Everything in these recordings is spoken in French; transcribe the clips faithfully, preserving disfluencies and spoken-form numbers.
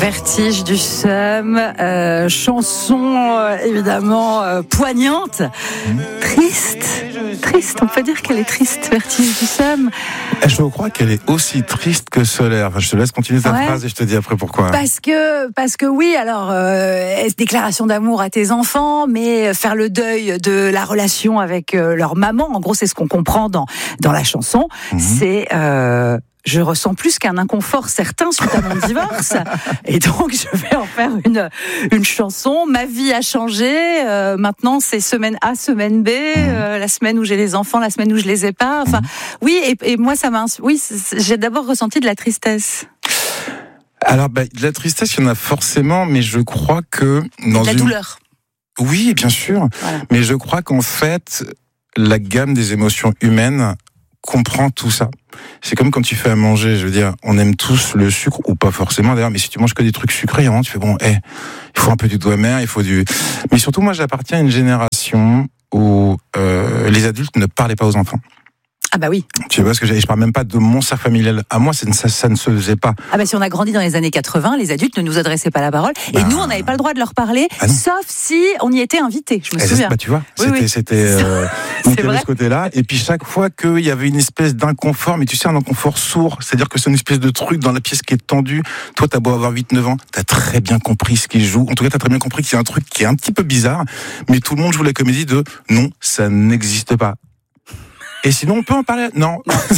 Vertige du seum, euh, chanson euh, évidemment euh, poignante, triste, triste, on peut dire qu'elle est triste, Vertige du seum. Je crois qu'elle est aussi triste que solaire. Enfin, je te laisse continuer ta ouais. phrase et je te dis après pourquoi. Parce que, parce que oui, alors, euh, déclaration d'amour à tes enfants, mais faire le deuil de la relation avec euh, leur maman, en gros c'est ce qu'on comprend dans, dans la chanson, mmh. c'est... Euh, je ressens plus qu'un inconfort certain suite à mon divorce. Et donc, je vais en faire une, une chanson. Ma vie a changé. Euh, maintenant, c'est semaine A, semaine B, euh, la semaine où j'ai les enfants, la semaine où je les ai pas. Enfin, oui, et, et moi, ça m'a, oui, j'ai d'abord ressenti de la tristesse. Alors, bah, de la tristesse, il y en a forcément, mais je crois que... Dans de la une... douleur. Oui, bien sûr. Voilà. Mais je crois qu'en fait, la gamme des émotions humaines comprend tout ça. C'est comme quand tu fais à manger, je veux dire, on aime tous le sucre, ou pas forcément d'ailleurs, mais si tu manges que des trucs sucrés, hein, tu fais bon, hey, il faut un peu du doigt amer, il faut du... Mais surtout, moi, j'appartiens à une génération où euh, les adultes ne parlaient pas aux enfants. Ah bah oui. Tu vois ce que j'ai, je parle même pas de mon cercle familial. À moi, ça, ça, ça ne se faisait pas. Ah bah si on a grandi dans les années quatre-vingts, les adultes ne nous adressaient pas la parole. Bah... Et nous, on n'avait pas le droit de leur parler, ah sauf si on y était invité. Je me et souviens. Bah tu vois, oui, c'était, oui. c'était, euh, donc il y avait ce côté-là. Et puis chaque fois qu'il y avait une espèce d'inconfort, mais tu sais, un inconfort sourd, c'est-à-dire que c'est une espèce de truc dans la pièce qui est tendue. Toi, t'as beau avoir huit neuf ans, t'as très bien compris ce qu'il joue. En tout cas, t'as très bien compris qu'il y a un truc qui est un petit peu bizarre. Mais tout le monde joue la comédie de non, ça n'existe pas. Et sinon, on peut en parler. Non.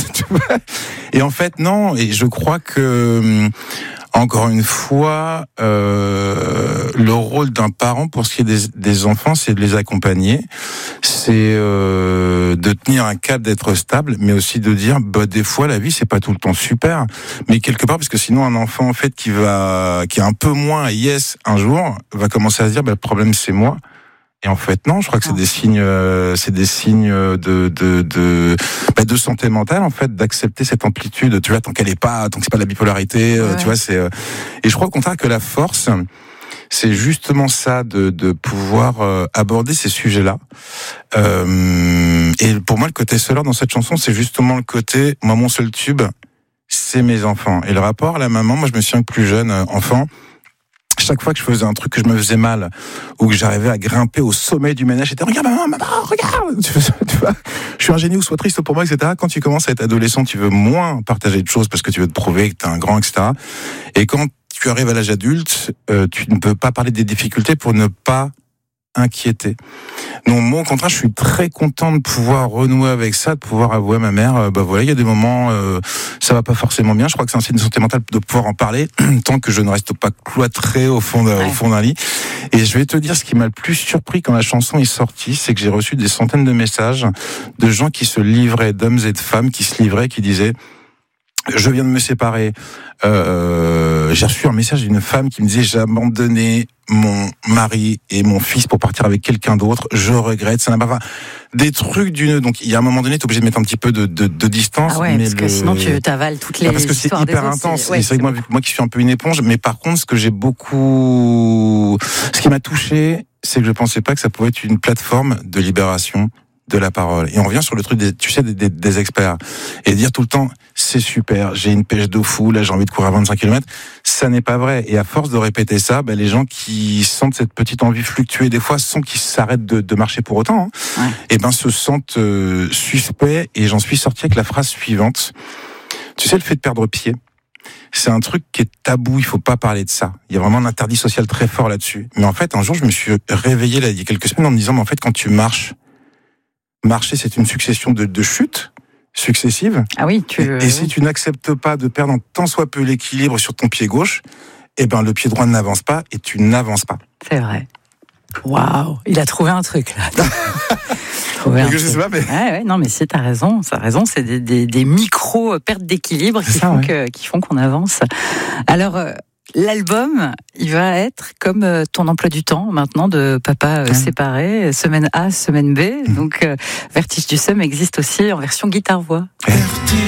Et en fait, non. Et je crois que, encore une fois, euh, le rôle d'un parent pour ce qui est des, des enfants, c'est de les accompagner, c'est euh, de tenir un cap, d'être stable, mais aussi de dire, bah des fois, la vie, c'est pas tout le temps super, mais quelque part, parce que sinon, un enfant en fait qui va, qui est un peu moins yes un jour, va commencer à se dire, bah le problème, c'est moi. Et en fait, non, je crois que c'est des signes, euh, c'est des signes de de de bah, de santé mentale en fait, d'accepter cette amplitude. Tu vois, tant qu'elle est pas, tant que c'est pas de la bipolarité, ouais. euh, tu vois, c'est. Euh, et je crois au contraire que la force, c'est justement ça, de de pouvoir euh, aborder ces sujets-là. Euh, et pour moi, le côté solaire dans cette chanson, c'est justement le côté, moi, mon seul tube, c'est mes enfants. Et le rapport à la maman, moi, je me souviens que plus jeune, euh, enfant. Chaque fois que je faisais un truc que je me faisais mal, ou que j'arrivais à grimper au sommet du ménage, j'étais regarde maman, maman, regarde, tu vois, je suis un génie ou sois triste pour moi, et cetera. Quand tu commences à être adolescent, tu veux moins partager de choses parce que tu veux te prouver que t'es un grand, et cetera. Et quand tu arrives à l'âge adulte, euh, tu ne peux pas parler des difficultés pour ne pas inquiéter. Donc moi au contraire, je suis très content de pouvoir renouer avec ça, de pouvoir avouer à ma mère, euh, bah voilà, il y a des moments euh, ça va pas forcément bien. Je crois que c'est un signe de santé mentale de pouvoir en parler tant que je ne reste pas cloîtré au fond de, ouais. au fond d'un lit. Et je vais te dire, ce qui m'a le plus surpris quand la chanson est sortie, c'est que j'ai reçu des centaines de messages de gens qui se livraient, d'hommes et de femmes qui se livraient, qui disaient: je viens de me séparer. Euh, j'ai reçu un message d'une femme qui me disait: j'ai abandonné mon mari et mon fils pour partir avec quelqu'un d'autre. Je regrette. Ça n'a pas. Enfin, des trucs d'une. Donc, il y a un moment donné, t'es obligé de mettre un petit peu de, de, de distance. Ah ouais, mais parce le... que sinon tu t'avales toutes les. Ah, parce que c'est hyper intense. Ouais, et c'est vrai que moi, vu que moi qui suis un peu une éponge, mais par contre, ce que j'ai beaucoup, ce qui m'a touché, c'est que je pensais pas que ça pouvait être une plateforme de libération de la parole. Et on revient sur le truc des, tu sais, des, des, des experts. Et dire tout le temps, c'est super, j'ai une pêche de fou, là j'ai envie de courir à vingt-cinq kilomètres, ça n'est pas vrai. Et à force de répéter ça, ben, les gens qui sentent cette petite envie fluctuer des fois, sans qu'ils s'arrêtent de, de marcher pour autant, hein, ouais. et ben se sentent euh, suspects. Et j'en suis sorti avec la phrase suivante. Tu sais, le fait de perdre pied, c'est un truc qui est tabou, il faut pas parler de ça. Il y a vraiment un interdit social très fort là-dessus. Mais en fait, un jour, je me suis réveillé là, il y a quelques semaines en me disant, mais en fait, quand tu marches, marcher, c'est une succession de, de chutes successives. Ah oui, tu... Et, et si tu n'acceptes pas de perdre tant soit peu l'équilibre sur ton pied gauche, eh ben le pied droit n'avance pas et tu n'avances pas. C'est vrai. Waouh, il a trouvé un truc là. trouvé un je truc. sais pas, mais... Ouais, ouais, non, mais si t'as raison, t'as raison, c'est des, des, des micro pertes d'équilibre qui, ça, font ouais. que, qui font qu'on avance. Alors. Euh, L'album, il va être comme ton emploi du temps maintenant de papa euh, séparé, semaine A, semaine B. Donc, euh, Vertige du seum existe aussi en version guitare-voix.